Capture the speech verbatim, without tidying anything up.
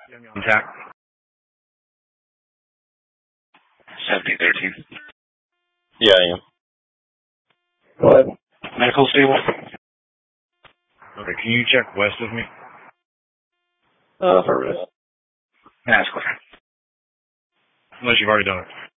Intact. seventy thirteen. Yeah, I am. Go ahead. Medical stable. Okay, can you check west of me? Uh, affirmative. That's clear. Unless you've already done it.